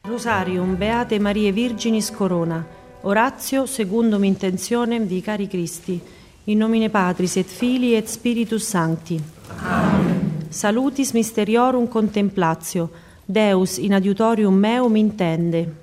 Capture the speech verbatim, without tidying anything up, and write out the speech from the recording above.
Rosarium Beate Marie Virginis Corona. Oratio secundum intentionem vicari Christi. In nomine Patris et Filii et Spiritus Sancti. Amen. Salutis mysteriorum contemplatio. Deus in adiutorium meum intende.